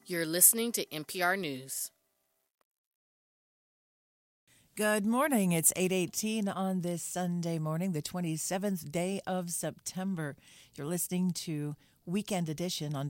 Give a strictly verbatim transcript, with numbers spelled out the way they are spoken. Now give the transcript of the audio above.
You're listening to N P R News. Good morning. It's eight eighteen on this Sunday morning, the twenty-seventh day of September. You're listening to Weekend Edition on